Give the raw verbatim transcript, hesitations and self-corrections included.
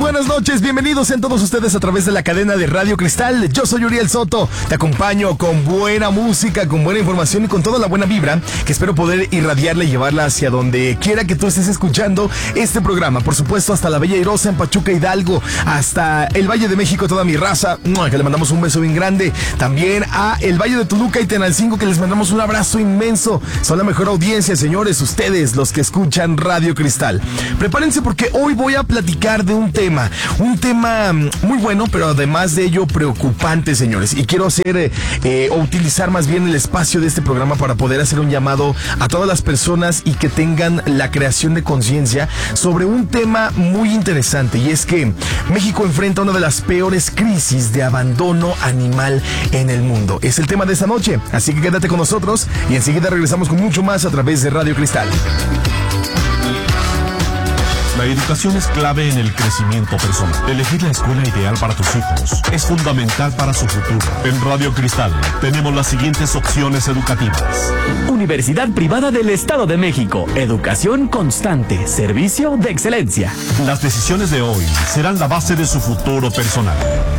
buenas noches, bienvenidos en todos ustedes a través de la cadena de Radio Cristal. Yo soy Uriel Soto, te acompaño con buena música, con buena información y con toda la buena vibra que espero poder irradiarla y llevarla hacia donde quiera que tú estés escuchando este programa. Por supuesto, hasta la Bella Airosa en Pachuca Hidalgo, hasta el Valle de México, toda mi raza, que le mandamos un beso bien grande. También a el Valle de Toluca y Tenancingo, que les mandamos un abrazo inmenso. Son la mejor audiencia, señores, ustedes, los que escuchan Radio Cristal. Prepárense porque hoy voy a platicar de un tema, un tema muy bueno, pero además de ello preocupante, señores. Y quiero hacer eh, o utilizar más bien el espacio de este programa para poder hacer un llamado a todas las personas y que tengan la creación de conciencia sobre un tema muy interesante. Y es que México enfrenta una de las peores crisis de abandono animal en el mundo. Es el tema de esta noche, así que quédate con nosotros y enseguida regresamos con mucho más a través de Radio Cristal. La educación es clave en el crecimiento personal. Elegir la escuela ideal para tus hijos es fundamental para su futuro. En Radio Cristal tenemos las siguientes opciones educativas. Universidad Privada del Estado de México. Educación constante. Servicio de excelencia. Las decisiones de hoy serán la base de su futuro personal.